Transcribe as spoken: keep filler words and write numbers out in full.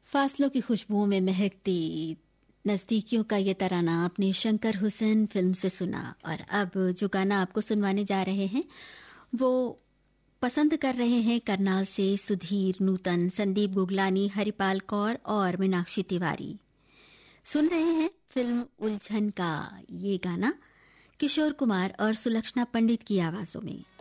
फासलों की खुशबुओं में महकती नज़दीकियों का ये तराना आपने शंकर हुसैन फिल्म से सुना। और अब जो गाना आपको सुनवाने जा रहे हैं वो पसंद कर रहे हैं करनाल से सुधीर, नूतन, संदीप गुगलानी, हरिपाल कौर और मीनाक्षी तिवारी। सुन रहे हैं फिल्म उलझन का ये गाना किशोर कुमार और सुलक्षणा पंडित की आवाजों में।